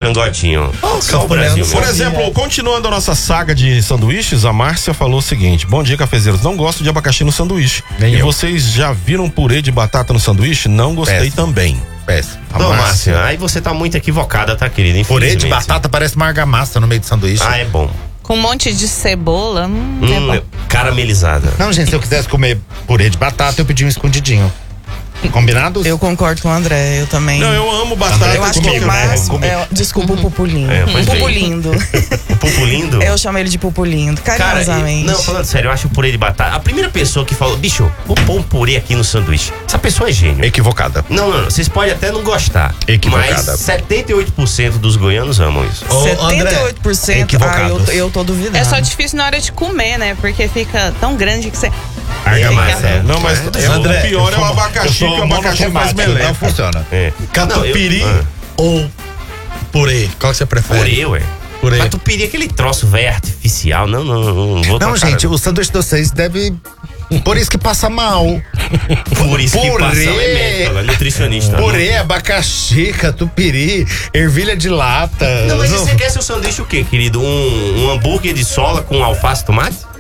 frangotinho. Só o Brasil. Por exemplo, continuando a nossa saga de sanduíches, a Márcia falou o seguinte: bom dia, cafezeiros, não gosto de abacaxi no sanduíche. Nem eu. Vocês já viram purê de batata no sanduíche? Não gostei Péssimo. também. Péssimo. Não, Márcia, aí você tá muito equivocada, tá, querida? Purê de batata parece uma argamassa no meio do sanduíche. Ah, é bom. Com um monte de cebola, é bom. Caramelizada. Não, gente, se eu quisesse comer purê de batata, eu pedi um escondidinho. Combinados? Eu concordo com o André, eu também. Não, eu amo batata. Eu acho que o máximo. Desculpa, o pupulindo. pois Pupu bem. lindo. O pupu lindo? Eu chamo ele de pupu lindo, carinhosamente. Não, falando sério, eu acho o purê de batata. A primeira pessoa que falou, bicho, vou pôr um purê aqui no sanduíche. Essa pessoa é gênio. Equivocada. Não, vocês podem até não gostar. Equivocada. Mas 78% dos goianos amam isso. 78%. equivocados. Eu tô duvidando. É só difícil na hora de comer, né? Porque fica tão grande que você... Argamassa. Não, mas André, o pior é o abacaxi, que o abacaxi faz meleca. Não funciona. Catupiry ou purê? Qual que você prefere? Purê, ué. Purê. Catupiry, aquele troço velho artificial. Não vou com Não, a gente, cara. o sanduíche de vocês deve... Por isso que passa mal. Por isso que purê. passa, é médico, ela é nutricionista. Purê, abacaxi, catupiry, ervilha de lata. Não, mas você quer seu sanduíche o quê, querido? Um hambúrguer de sola com alface e tomate?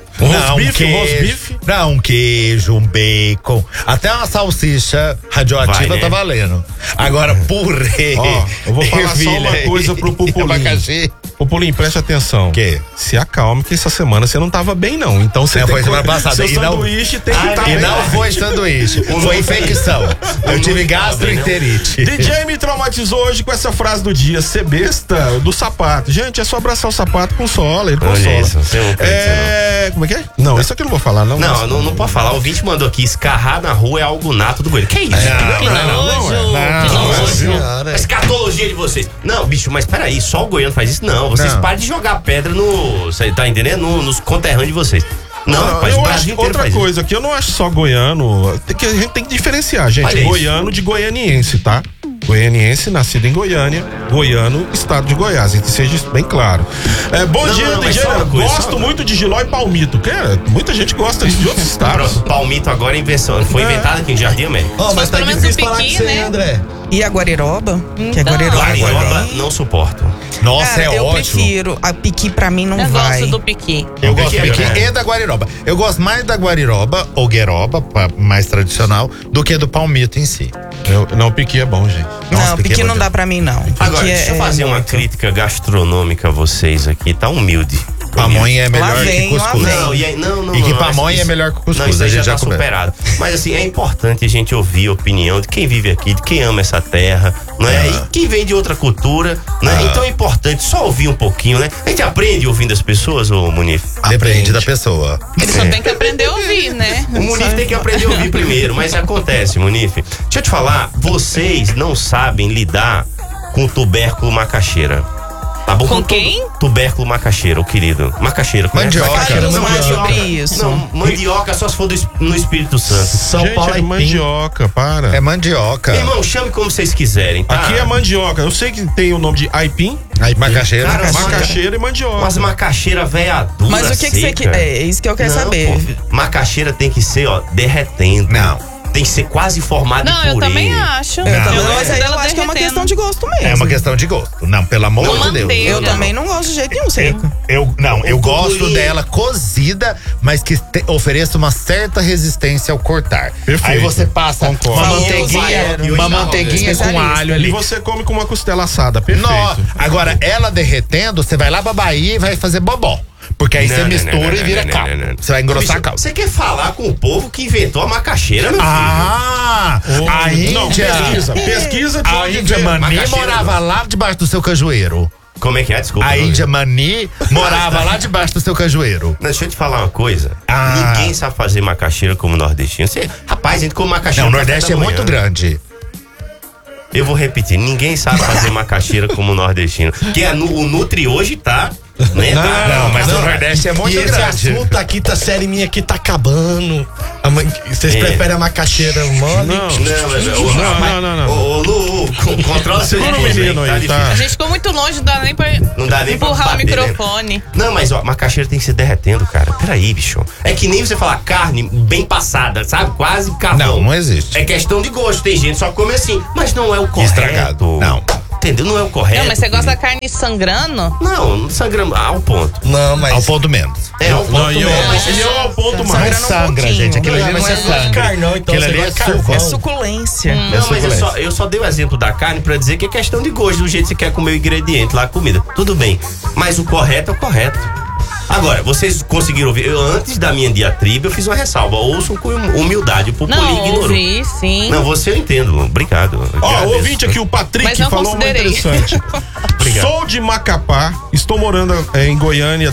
Queijo. Não, um queijo, um bacon. Até uma salsicha radioativa Vai, né? tá valendo. Agora, purê. Ó, eu vou falar só uma ervilha coisa pro Pupulim. abacaxi. Pupulim, preste atenção. Quê? Se acalme, que essa semana você não tava bem, não. Então você Não, tem foi que... semana passada. Seu E não- sanduíche tem que estar E bem. não foi sanduíche, foi infecção. Eu tive gastroenterite. DJ me traumatizou hoje com essa frase do dia: ser besta do sapato. Gente, é só abraçar o sapato com sola, ele consola. Olha isso, você não pode dizer, Como é que é? Não, isso aqui eu não vou falar, não. Não pode falar. O ouvinte mandou aqui: escarrar na rua é algo nato do goleiro. Que isso? Que nojo, que nojo. Senhora. A escatologia de vocês. Não, bicho, mas peraí, só o goiano faz isso? Não, vocês Não. parem de jogar pedra no. Você tá entendendo? Nos conterrâneos de vocês. Não, rapaz, o eu Brasil acho inteiro outra faz isso. coisa que eu não acho só goiano, a gente tem que diferenciar, gente, Olha isso. goiano de goianiense, tá? Goianiense, nascido em Goiânia, goiano, estado de Goiás, que seja isso bem claro. Bom Não, dia, não, mas DJ. só uma coisa, Gosto só- muito de Giló e Palmito. Muita gente gosta disso de outros estados. Pronto, palmito agora é invenção. Foi inventado aqui em Jardim América. Ó, mas tá pelo menos difícil o falar piqui, com você, né? André. E a guariroba? Que a Então. guariroba Guarioba, também. não suporto. Nossa, Cara, é eu ótimo. prefiro. A piqui pra mim não Eu vai. gosto do piqui. Eu gosto que do é piqui melhor? e da guariroba. Eu gosto mais da guariroba, ou gueroba, mais tradicional, do que do palmito em si. Não, o piqui é bom, gente. Nossa, Não, piqui piqui é não bom. dá pra mim, não. Agora, Piqui deixa eu fazer uma crítica gastronômica a vocês aqui. Tá humilde. Pamonha é melhor Lá vem, que lá cuscuz. vem. Não, e aí, não. E que não, pamonha isso- é melhor que cuscuz, Não, isso a aí gente já já tá comeu. superado. Mas assim, é importante a gente ouvir a opinião de quem vive aqui, de quem ama essa terra, né? E quem vem de outra cultura, né? Então é importante só ouvir um pouquinho, né? A gente aprende ouvindo as pessoas, ô Munif? Depende da pessoa. Ele só tem que aprender a ouvir, né? O Munif tem que aprender a ouvir primeiro, mas acontece, Munif. Deixa eu te falar, vocês não sabem lidar com o tubérculo macaxeira. Tá bom? Com quem? Tubérculo macaxeira, o querido. Macaxeira. conhece? Mandioca. Fale-nos mais mandioca. sobre isso. Não, mandioca só se for no Espírito Santo. São Gente, Paulo é é mandioca, para. É mandioca. Meu irmão, chame como vocês quiserem, tá? Aqui é mandioca. Eu sei que tem o nome de aipim, Aí, macaxeira. Cara, macaxeira e mandioca. Umas macaxeira velha dura, Mas o que você seca. quer? É isso que eu quero Não, saber. pô, macaxeira tem que ser, ó, derretendo. Não. Tem que ser quase formada Não, em eu purê. também acho. Eu também, gosto mas aí eu dela acho que é uma derretendo. questão de gosto mesmo. É uma questão de gosto. Não, pelo amor Não de Deus. manteiga. Eu também não gosto de jeito nenhum seco. Eu gosto pupulim. dela cozida, mas que ofereça uma certa resistência ao cortar. Perfeito. Aí você passa Concordo. uma Sim, manteiguinha, eu uma já manteiguinha com especialista. alho E ali. você come com uma costela assada, perfeito. Nó. Agora, ela derretendo, você vai lá pra Bahia e vai fazer bobó. Porque aí você mistura e vira caldo. Você vai engrossar a Bicho, caldo. Você quer falar com o povo que inventou a macaxeira, meu filho? Ah! A Não, Índia. pesquisa de A onde Índia veio. Mani Macaxeira, morava lá debaixo do seu cajueiro. Como é que é? Desculpa. A não- Índia Mani morava lá debaixo do seu cajueiro. Não, deixa eu te falar uma coisa. Ah. Ninguém sabe fazer macaxeira como nordestino. Rapaz, a gente come macaxeira. Não, o no café Nordeste é da muito manhã. grande. Eu vou repetir, ninguém sabe fazer macaxeira como o nordestino. Que o Nutri hoje tá. Né? Não, mas o Nordeste é muito E esse grande. assunto aqui, tá série minha aqui tá acabando. Vocês preferem a macaxeira mole? Não. Não. Ô, Lu, controla seu Segura o nervoso menino aí, difícil. tá? A gente ficou muito longe, não dá nem pra Não dá nem pra empurrar o bater, né? microfone. Não, mas ó, macaxeira tem que ser derretendo, cara. Peraí, bicho. É que nem você falar carne bem passada, sabe? Quase carvão. Não existe. É questão de gosto. Tem gente que só come assim. Mas não é o correto. Estragado. Não. Entendeu? Não é o correto. Não, mas você gosta da querido. carne sangrando? Não, sangrando ao ponto. Não, mas. Ao ponto menos. É, ao ponto Não, e eu mesmo. ao ponto Não mais. sangra, pouquinho. gente. Aquilo ali Mas não é você gosta de sangue. carnão, então Aquilo você ali é gosta de suco. carvão. É suculência. Não, mas eu só dei o exemplo da carne pra dizer que é questão de gosto, do jeito que você quer comer o ingrediente lá, a comida. Tudo bem. Mas o correto é o correto. Agora, vocês conseguiram ouvir? Antes da minha diatriba, eu fiz uma ressalva. Ouçam com humildade, o Populi Não, ignorou. ouvi, sim. Não, você eu entendo. Obrigado. Ó, Agradeço. o ouvinte aqui, o Mas Patrick, não falou uma considerei. interessante. Obrigado. Sou de Macapá, estou morando em Goiânia